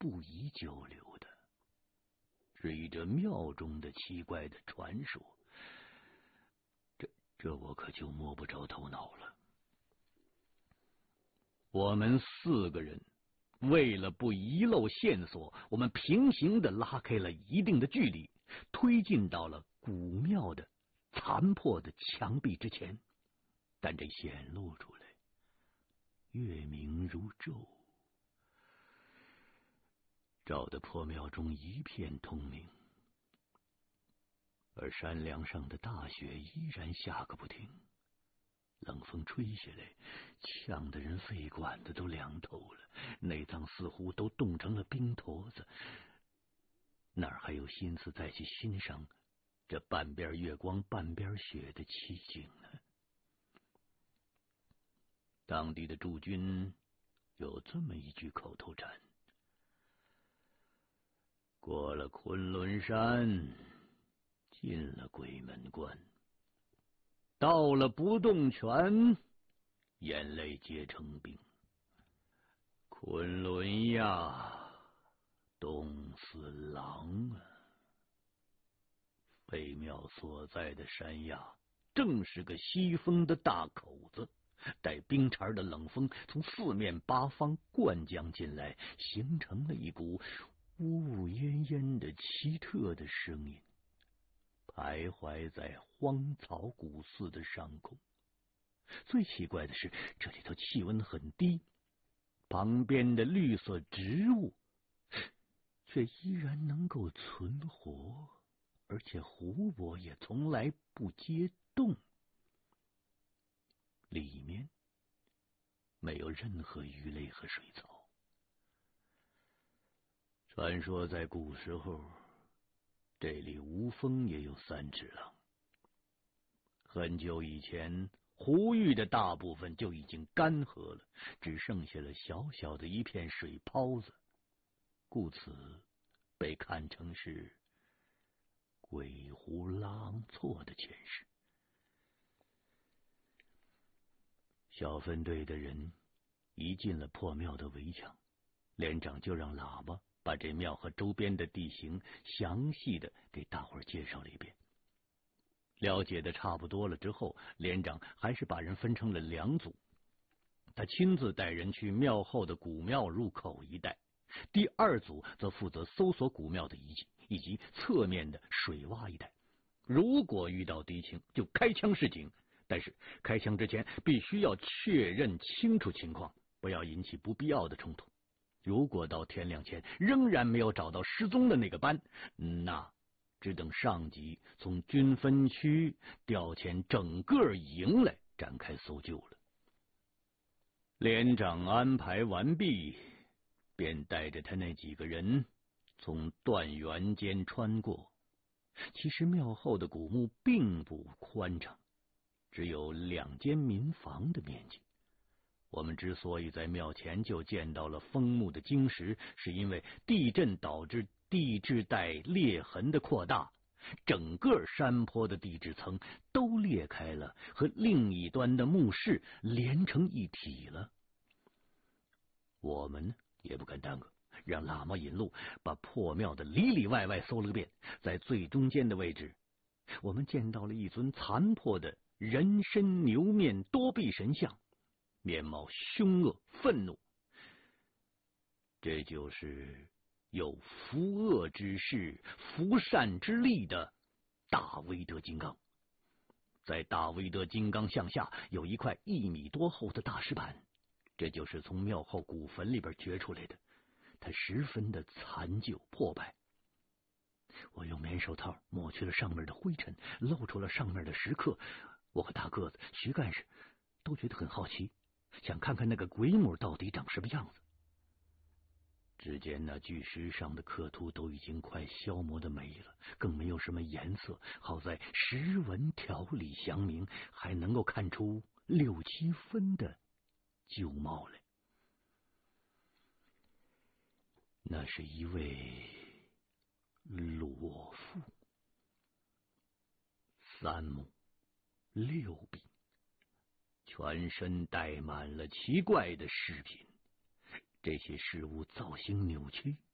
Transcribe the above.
不宜久留的。至于这庙中的奇怪的传说，这我可就摸不着头脑了。我们4个人为了不遗漏线索，我们平行的拉开了一定的距离，推进到了古庙的残破的墙壁之前，但这显露出来，月明如昼，照得破庙中一片通明，而山梁上的大雪依然下个不停。冷风吹下来，呛得人肺管子都凉透了，内脏似乎都冻成了冰坨子，哪儿还有心思再去欣赏这半边月光半边雪的奇景呢？当地的驻军有这么一句口头禅：过了昆仑山，进了鬼门关，到了不动泉，眼泪结成冰。昆仑呀，冻死狼啊！废庙所在的山崖正是个西风的大口子，带冰碴的冷风从4面8方灌浆进来，形成了一股呜呜咽咽的奇特的声音，徘徊在荒草古寺的上空。最奇怪的是，这里头气温很低，旁边的绿色植物却依然能够存活，而且湖泊也从来不结冻，里面没有任何鱼类和水草。传说在古时候，这里无风也有3只狼。很久以前，湖域的大部分就已经干涸了，只剩下了小小的一片水泡子，故此被看成是鬼湖狼错的诠释。小分队的人一进了破庙的围墙，连长就让喇叭把这庙和周边的地形详细的给大伙儿介绍了一遍。了解的差不多了之后，连长还是把人分成了2组，他亲自带人去庙后的古庙入口一带，第2组则负责搜索古庙的遗迹以及侧面的水洼一带。如果遇到敌情，就开枪示警，但是开枪之前必须要确认清楚情况，不要引起不必要的冲突。如果到天亮前仍然没有找到失踪的那个班，那只等上级从军分区调遣整个营来展开搜救了。连长安排完毕，便带着他那几个人从断垣间穿过。其实庙后的古墓并不宽敞，只有2间民房的面积。我们之所以在庙前就见到了封墓的晶石，是因为地震导致地质带裂痕的扩大，整个山坡的地质层都裂开了，和另一端的墓室连成一体了。我们呢也不敢耽搁，让喇嘛引路，把破庙的里里外外搜了个遍。在最中间的位置，我们见到了一尊残破的人身牛面多臂神像，面貌凶恶愤怒。这就是有伏恶之势伏善之力的大威德金刚。在大威德金刚像下有一块1米多厚的大石板，这就是从庙后古坟里边掘出来的，它十分的残旧破败。我用棉手套抹去了上面的灰尘，露出了上面的石刻。我和大个子徐干事都觉得很好奇，想看看那个鬼母到底长什么样子。只见那巨石上的刻图都已经快消磨的没了，更没有什么颜色，好在石纹条理详明，还能够看出6、7分的旧貌来。那是一位裸妇，3目6臂，全身戴满了奇怪的饰品。这些饰物造型扭曲，